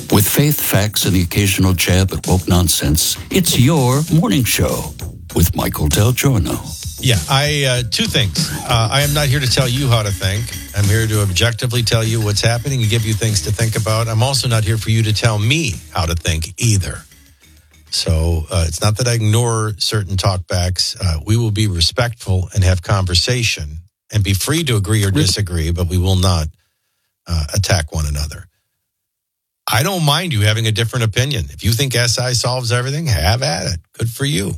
With faith, facts, and the occasional jab at woke nonsense, it's your morning show with Michael Del Giorno. Yeah, two things. I am not here to tell you how to think. I'm here to objectively tell you what's happening and give you things to think about. I'm also not here for you to tell me how to think either. So it's not that I ignore certain talkbacks. We will be respectful and have conversation and be free to agree or disagree, but we will not attack one another. I don't mind you having a different opinion. If you think SI solves everything, have at it. Good for you.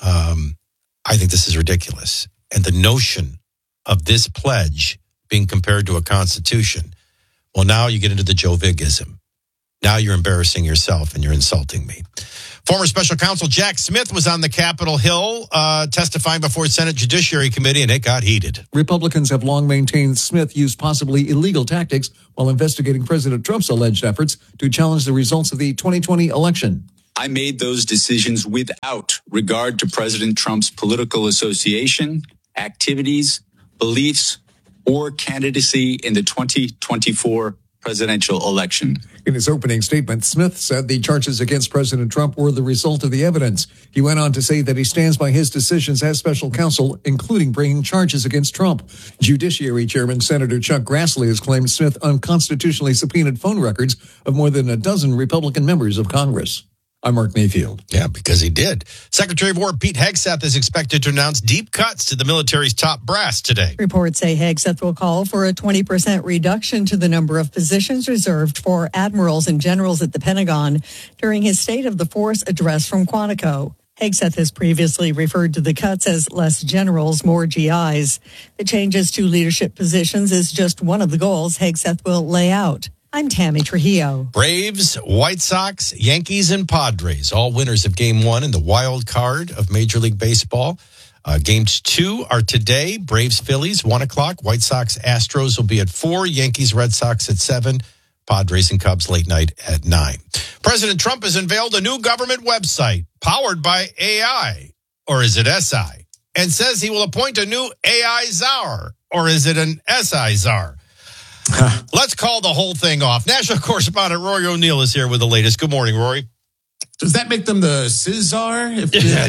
I think this is ridiculous. And the notion of this pledge being compared to a constitution, well, now you get into the Joe Vigism. Now you're embarrassing yourself and you're insulting me. Former special counsel Jack Smith was on the Capitol Hill testifying before Senate Judiciary Committee, and it got heated. Republicans have long maintained Smith used possibly illegal tactics while investigating President Trump's alleged efforts to challenge the results of the 2020 election. I made those decisions without regard to President Trump's political association, activities, beliefs, or candidacy in the 2024 presidential election. In his opening statement, Smith said the charges against President Trump were the result of the evidence. He went on to say that he stands by his decisions as special counsel, including bringing charges against Trump. Judiciary Chairman Senator Chuck Grassley has claimed Smith unconstitutionally subpoenaed phone records of more than a dozen Republican members of Congress. I'm Mark Mayfield. Yeah, because he did. Secretary of War Pete Hegseth is expected to announce deep cuts to the military's top brass today. Reports say Hegseth will call for a 20% reduction to the number of positions reserved for admirals and generals at the Pentagon during his State of the Force address from Quantico. Hegseth has previously referred to the cuts as less generals, more GIs. The changes to leadership positions is just one of the goals Hegseth will lay out. I'm Tammy Trujillo. Braves, White Sox, Yankees, and Padres, all winners of Game 1 in the wild card of Major League Baseball. Games 2 are today. Braves, Phillies, 1 o'clock. White Sox, Astros will be at 4. Yankees, Red Sox at 7. Padres and Cubs late night at 9. President Trump has unveiled a new government website powered by AI, or is it SI, and says he will appoint a new AI czar, or is it an SI czar? Let's call the whole thing off. National correspondent Rory O'Neill is here with the latest. Good morning, Rory. Does that make them the Cesar? If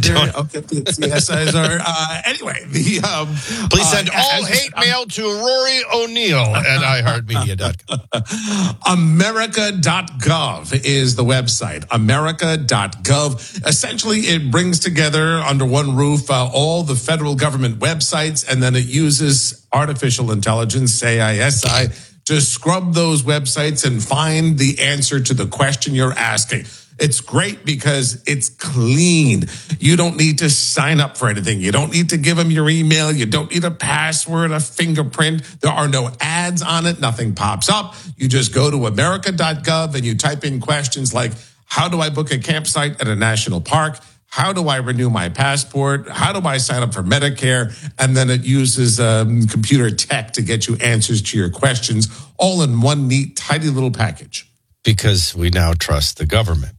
the SIZR. Anyway, please send all hate mail to Rory O'Neill at iHeartMedia.com. America.gov is the website. America.gov. Essentially, it brings together under one roof all the federal government websites, and then it uses artificial intelligence, AISI, to scrub those websites and find the answer to the question you're asking. It's great because it's clean. You don't need to sign up for anything. You don't need to give them your email. You don't need a password, a fingerprint. There are no ads on it. Nothing pops up. You just go to America.gov and you type in questions like, how do I book a campsite at a national park? How do I renew my passport? How do I sign up for Medicare? And then it uses computer tech to get you answers to your questions, all in one neat, tidy little package. Because we now trust the government.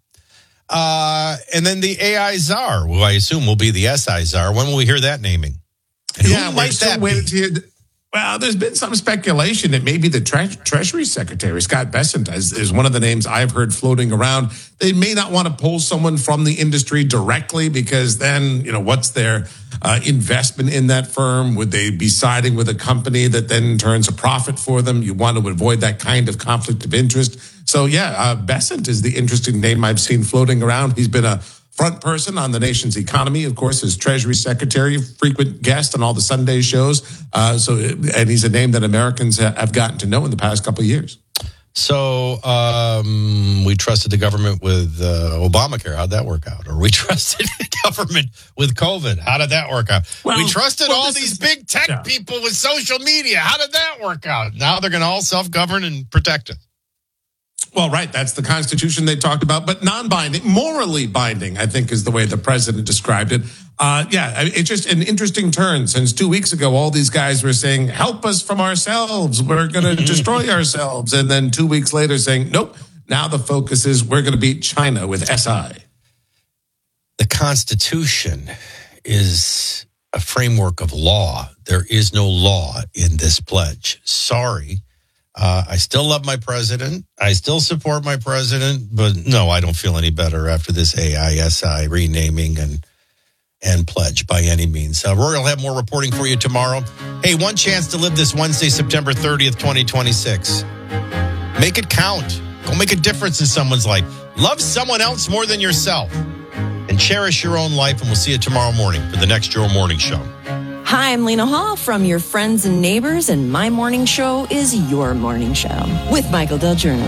And then the AI czar, who I assume will be the SI czar. When will we hear that naming? And yeah, who might that be? Well, there's been some speculation that maybe the Treasury Secretary, Scott Bessent, is one of the names I've heard floating around. They may not want to pull someone from the industry directly because then, what's their investment in that firm? Would they be siding with a company that then turns a profit for them? You want to avoid that kind of conflict of interest. So, Bessent is the interesting name I've seen floating around. He's been a front person on the nation's economy, of course, as Treasury Secretary, frequent guest on all the Sunday shows. And he's a name that Americans have gotten to know in the past couple of years. So we trusted the government with Obamacare. How'd that work out? Or we trusted the government with COVID. How did that work out? We trusted all these big tech people with social media. How did that work out? Now they're going to all self-govern and protect us. Well, right. That's the Constitution they talked about, but non-binding, morally binding, I think is the way the president described it. It's just an interesting turn. Since 2 weeks ago, all these guys were saying, help us from ourselves. We're going to destroy ourselves. And then 2 weeks later saying, nope. Now the focus is we're going to beat China with SI. The Constitution is a framework of law. There is no law in this pledge. Sorry. I still love my president. I still support my president. But no, I don't feel any better after this AISI renaming and pledge by any means. Rory will have more reporting for you tomorrow. Hey, one chance to live this Wednesday, September 30th, 2026. Make it count. Go make a difference in someone's life. Love someone else more than yourself. And cherish your own life. And we'll see you tomorrow morning for the next Your Morning Show. Hi, I'm Lena Hall from Your Friends and Neighbors, and my morning show is Your Morning Show with Michael Del Giorno.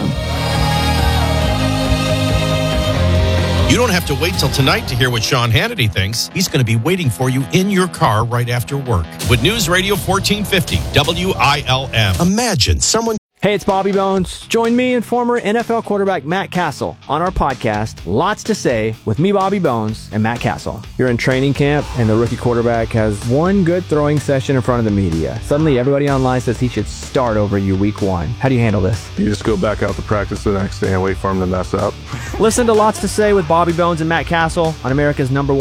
You don't have to wait till tonight to hear what Sean Hannity thinks. He's going to be waiting for you in your car right after work. With News Radio 1450, WILM. Imagine someone... Hey, it's Bobby Bones. Join me and former NFL quarterback Matt Castle on our podcast, Lots to Say, with me, Bobby Bones, and Matt Castle. You're in training camp, and the rookie quarterback has one good throwing session in front of the media. Suddenly, everybody online says he should start over you week one. How do you handle this? You just go back out to practice the next day and wait for him to mess up. Listen to Lots to Say with Bobby Bones and Matt Castle on America's #1